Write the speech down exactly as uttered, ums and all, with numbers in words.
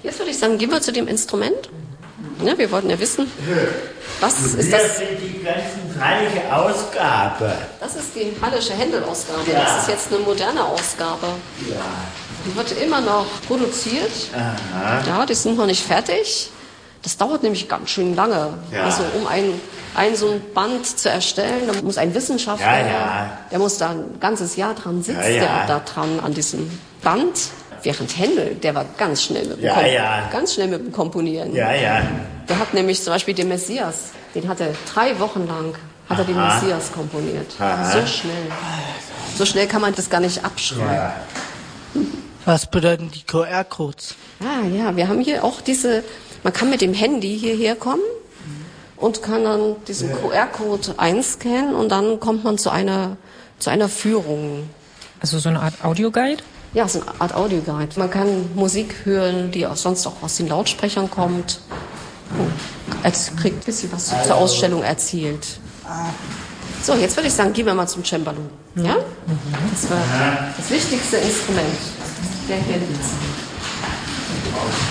Jetzt würde ich sagen, gehen wir zu dem Instrument. Ja, wir wollten ja wissen, was ist das? Das sind die ganzen Hallische Ausgabe. Das ist die Hallische Händel-Ausgabe. Ja. Das ist jetzt eine moderne Ausgabe. Ja. Die wird immer noch produziert. Aha. Ja, die sind noch nicht fertig. Das dauert nämlich ganz schön lange. Ja. Also um ein, ein so ein Band zu erstellen, da muss ein Wissenschaftler, Ja, ja. der muss da ein ganzes Jahr dran sitzen, Ja, ja. der da dran an diesem Band. Während Händel, der war ganz schnell mit dem, Ja, Kom ja. ganz schnell mit dem Komponieren. Ja, ja. Der hat nämlich zum Beispiel den Messias, den hat er drei Wochen lang, hat er den Aha. Messias komponiert. Aha. So schnell. So schnell kann man das gar nicht abschreiben. Ja. Was bedeuten die Q R-Codes? Ah ja, wir haben hier auch diese, man kann mit dem Handy hierher kommen und kann dann diesen Q R-Code einscannen und dann kommt man zu einer, zu einer Führung. Also so eine Art Audioguide? Ja, so eine Art Audioguide. Man kann Musik hören, die auch sonst auch aus den Lautsprechern kommt. Es kriegt ein bisschen was zur Ausstellung erzählt. So, jetzt würde ich sagen, gehen wir mal zum Cembalo. Ja? Das war das wichtigste Instrument der Händel.